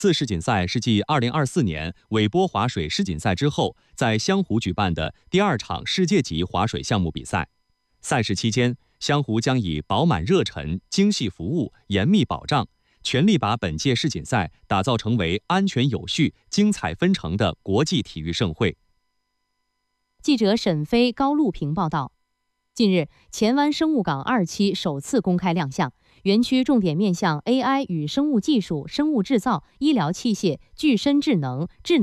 自世锦赛是继2024年韦波滑水世锦赛之后，在湘湖举办的第2场世界级滑水项目比赛。赛事期间，湘湖将以饱满热忱、精细服务、严密保障，全力把本届世锦赛打造成为安全有序、精彩纷呈的国际体育盛会。 记者沈飞、高路平报道。近日，前湾生物港2期首次公开亮相。园区重点面向 AI 与生物技术、生物制造、医疗器械、具身智能、智能